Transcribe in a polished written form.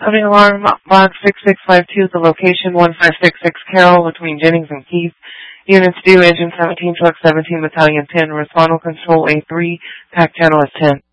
Having alarm box 6652, the location 1566 Carroll between Jennings and Keith. Units due, engine 17, truck 17, battalion 10, respondal control A3, pack channel is 10.